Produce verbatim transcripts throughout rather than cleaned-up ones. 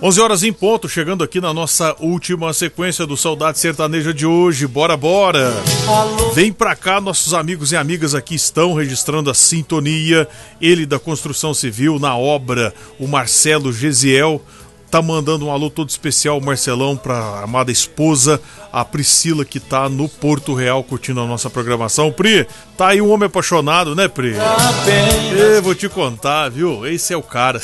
onze horas em ponto, chegando aqui na nossa última sequência do Saudade Sertaneja de hoje. Bora, bora! Vem pra cá, nossos amigos e amigas aqui estão registrando a sintonia. Ele da construção civil, na obra, o Marcelo Gesiel, tá mandando um alô todo especial, o Marcelão, pra amada esposa, a Priscila, que tá no Porto Real curtindo a nossa programação. Pri, tá aí um homem apaixonado, né, Pri? Eu vou te contar, viu? Esse é o cara.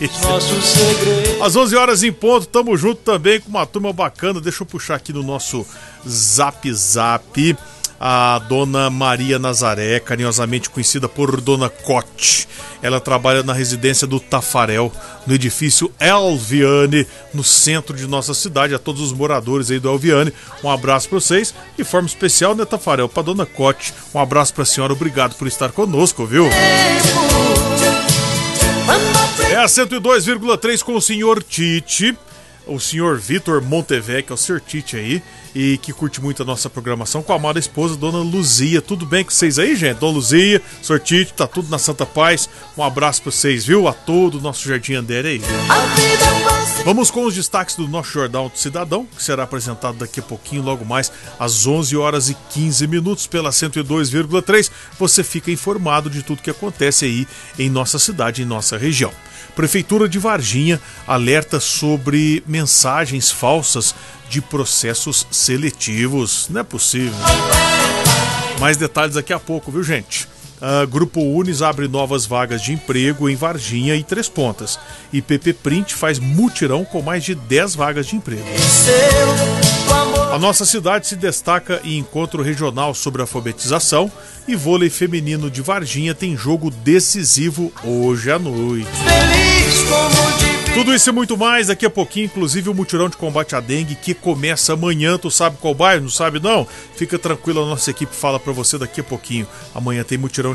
Às onze horas em ponto, tamo junto também com uma turma bacana. Deixa eu puxar aqui no nosso Zap Zap a dona Maria Nazaré, carinhosamente conhecida por Dona Cote. Ela trabalha na residência do Tafarel, no edifício Elviane, no centro de nossa cidade. A todos os moradores aí do Elviane, um abraço para vocês. De forma especial, né, Tafarel, para Dona Cote, um abraço para a senhora, obrigado por estar conosco, viu? É a cento e dois vírgula três com o senhor Tite, o senhor Vitor Montevec, é o senhor Tite aí, e que curte muito a nossa programação, com a amada esposa, Dona Luzia. Tudo bem com vocês aí, gente? Dona Luzia, senhor Tite, tá tudo na Santa Paz. Um abraço pra vocês, viu? A todo o nosso Jardim Andere aí. Vamos com os destaques do nosso Jornal do Cidadão, que será apresentado daqui a pouquinho, logo mais às onze horas e quinze minutos pela cento e dois vírgula três. Você fica informado de tudo que acontece aí em nossa cidade, em nossa região. Prefeitura de Varginha alerta sobre mensagens falsas de processos seletivos. Não é possível. Mais detalhes daqui a pouco, viu, gente? Uh, Grupo Unis abre novas vagas de emprego em Varginha e Três Pontas. E P P Print faz mutirão com mais de dez vagas de emprego. A nossa cidade se destaca em encontro regional sobre alfabetização, e vôlei feminino de Varginha tem jogo decisivo hoje à noite. Tudo isso e muito mais daqui a pouquinho, inclusive o mutirão de combate à dengue que começa amanhã. Tu sabe qual bairro? Não sabe não? Fica tranquilo, a nossa equipe fala pra você daqui a pouquinho. Amanhã tem mutirão